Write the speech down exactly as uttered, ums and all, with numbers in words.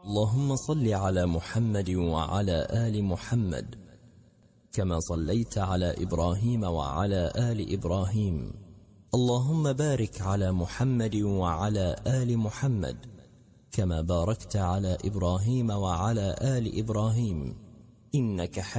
اللهم صل على محمد وعلى آل محمد كما صليت على إبراهيم وعلى آل إبراهيم. اللهم بارك على محمد وعلى آل محمد كما باركت على إبراهيم وعلى آل إبراهيم إنك حميد